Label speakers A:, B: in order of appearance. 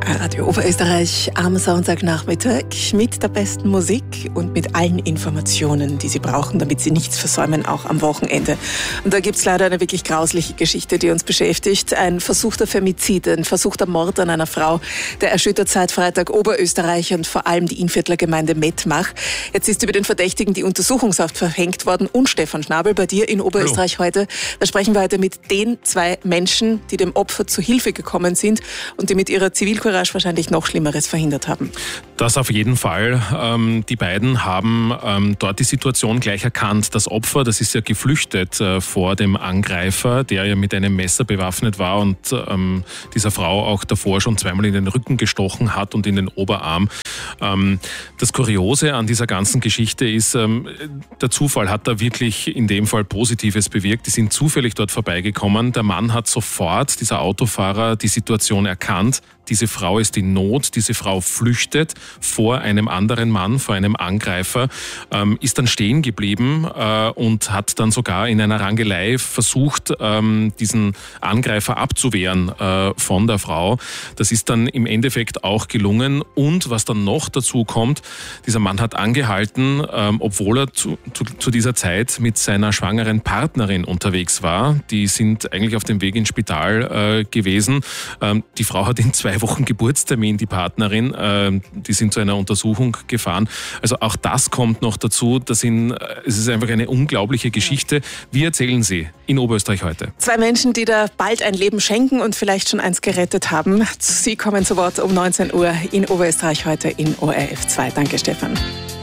A: Radio Oberösterreich am Sonntagnachmittag mit der besten Musik und mit allen Informationen, die Sie brauchen, damit Sie nichts versäumen, auch am Wochenende. Und da gibt es leider eine wirklich grausliche Geschichte, die uns beschäftigt. Ein versuchter Femizid, ein versuchter Mord an einer Frau, der erschüttert seit Freitag Oberösterreich und vor allem die Innviertler Gemeinde Mettmach. Jetzt ist über den Verdächtigen die Untersuchungshaft verhängt worden. Und Stefan Schnabel, bei dir in Oberösterreich heute, da sprechen wir heute mit den zwei Menschen, die dem Opfer zu Hilfe gekommen sind und die mit ihrer Zivilcourage wahrscheinlich noch Schlimmeres verhindert haben.
B: Das auf jeden Fall. Die beiden haben dort die Situation gleich erkannt. Das Opfer, das ist ja geflüchtet vor dem Angreifer, der ja mit einem Messer bewaffnet war und dieser Frau auch davor schon zweimal in den Rücken gestochen hat und in den Oberarm. Das Kuriose an dieser ganzen Geschichte ist, der Zufall hat da wirklich in dem Fall Positives bewirkt. Die sind zufällig dort vorbeigekommen. Der Mann hat sofort, dieser Autofahrer, die Situation erkannt. Diese Frau ist in Not, diese Frau flüchtet vor einem anderen Mann, vor einem Angreifer, ist dann stehen geblieben und hat dann sogar in einer Rangelei versucht, diesen Angreifer abzuwehren von der Frau. Das ist dann im Endeffekt auch gelungen. Und was dann noch dazu kommt, dieser Mann hat angehalten, obwohl er zu dieser Zeit mit seiner schwangeren Partnerin unterwegs war. Die sind eigentlich auf dem Weg ins Spital gewesen. Die Frau hat in 2 Wochen Geburtstermin, die Partnerin. Die sind zu einer Untersuchung gefahren. Also auch das kommt noch dazu. Es ist einfach eine unglaubliche Geschichte. Wir erzählen sie in Oberösterreich heute. 2
A: Menschen, die da bald ein Leben schenken und vielleicht schon eins gerettet haben. Sie kommen zu Wort um 19 Uhr in Oberösterreich heute in ORF 2. Danke, Stefan.